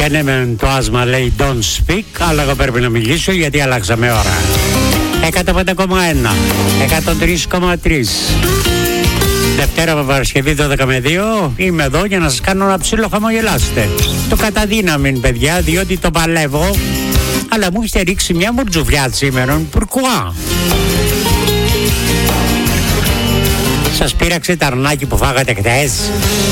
Και ναι, με το άσμα λέει don't speak, αλλά εγώ πρέπει να μιλήσω γιατί αλλάξαμε ώρα. 105,1, 103,3. Δευτέρα με Παρασκευή 12 με 2 είμαι εδώ για να σας κάνω ένα ψήλο χαμογελάσετε. Το κατά δύναμη, παιδιά, διότι το παλεύω, αλλά μου έχετε ρίξει μια μουρτζουβιά σήμερα. Pourquoi? Σας πείραξε τα αρνάκι που φάγατε χτες?